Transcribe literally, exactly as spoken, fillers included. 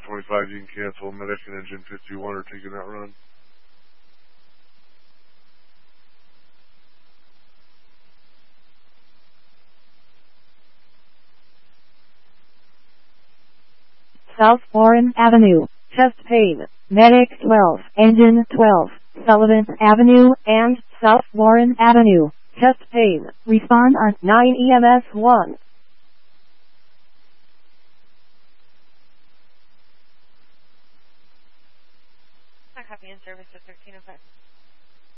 twenty-five, you can cancel medic and engine fifty-one are taking that run. South Warren Avenue, chest pain, medic twelve, engine twelve, Sullivan Avenue, and South Warren Avenue, chest pain, respond on nine E M S one. I copy in service at thirteen oh five.